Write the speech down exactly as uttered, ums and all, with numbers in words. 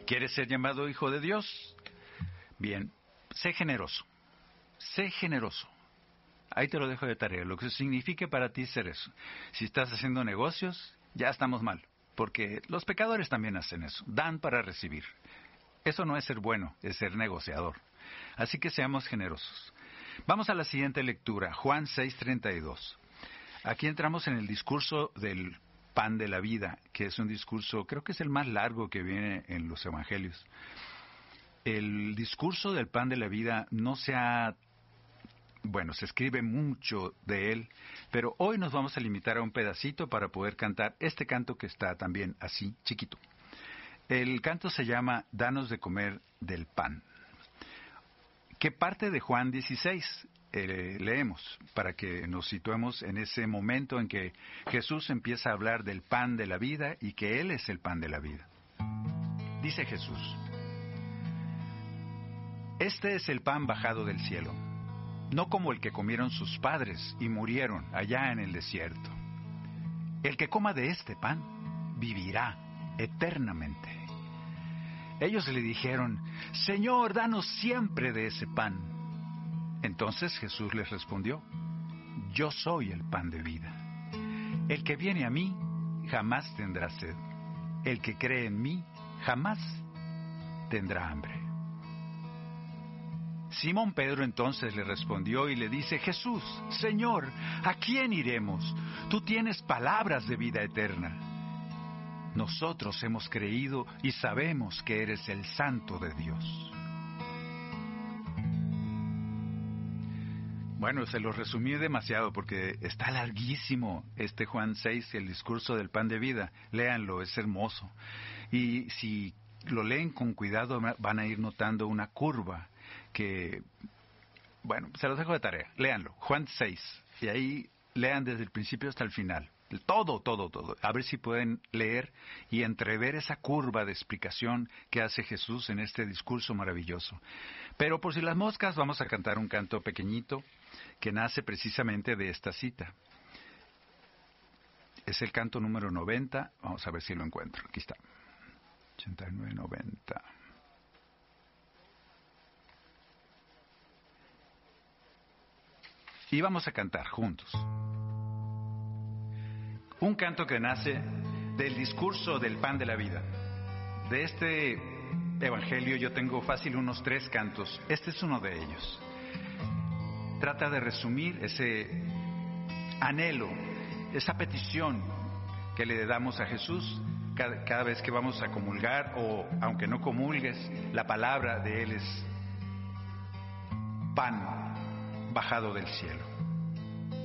¿Quieres ser llamado hijo de Dios? Bien, sé generoso. Sé generoso. Ahí te lo dejo de tarea, lo que signifique para ti ser eso. Si estás haciendo negocios, ya estamos mal, porque los pecadores también hacen eso, dan para recibir. Eso no es ser bueno, es ser negociador. Así que seamos generosos. Vamos a la siguiente lectura, Juan seis treinta y dos. Aquí entramos en el discurso del pan de la vida, que es un discurso, creo que es el más largo que viene en los evangelios. El discurso del pan de la vida no se ha... Bueno, se escribe mucho de él, pero hoy nos vamos a limitar a un pedacito para poder cantar este canto que está también así, chiquito. El canto se llama Danos de comer del pan, que parte de Juan dieciséis. Eh, leemos para que nos situemos en ese momento en que Jesús empieza a hablar del pan de la vida y que Él es el pan de la vida. Dice Jesús: Este es el pan bajado del cielo, no como el que comieron sus padres y murieron allá en el desierto. El que coma de este pan vivirá eternamente. Ellos le dijeron: Señor, danos siempre de ese pan. Entonces Jesús les respondió: Yo soy el pan de vida. El que viene a mí jamás tendrá sed. El que cree en mí jamás tendrá hambre. Simón Pedro entonces le respondió y le dice: Jesús, Señor, ¿a quién iremos? Tú tienes palabras de vida eterna. Nosotros hemos creído y sabemos que eres el Santo de Dios. Bueno, se lo resumí demasiado porque está larguísimo este Juan seis, el discurso del pan de vida. Léanlo, es hermoso. Y si lo leen con cuidado van a ir notando una curva que, bueno, se los dejo de tarea. Léanlo, Juan seis, y ahí lean desde el principio hasta el final. Todo, todo, todo. A ver si pueden leer y entrever esa curva de explicación que hace Jesús en este discurso maravilloso. Pero por si las moscas, vamos a cantar un canto pequeñito que nace precisamente de esta cita. Es el canto número noventa. Vamos a ver si lo encuentro. Aquí está. ochenta y nueve, noventa. Y vamos a cantar juntos. Un canto que nace del discurso del pan de la vida. De este evangelio yo tengo fácil unos tres cantos. Este es uno de ellos. Trata de resumir ese anhelo, esa petición que le damos a Jesús cada, cada vez que vamos a comulgar, o aunque no comulgues, la palabra de Él es pan bajado del cielo.